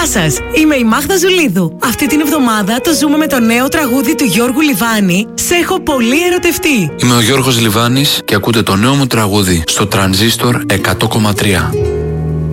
Γεια σας, είμαι η Μάγδα Ζουλίδου. Αυτή την εβδομάδα το ζούμε με το νέο τραγούδι του Γιώργου Λιβάνη, «Σ' έχω πολύ ερωτευτεί». Είμαι ο Γιώργος Λιβάνης και ακούτε το νέο μου τραγούδι στο Τρανζίστορ 100,3.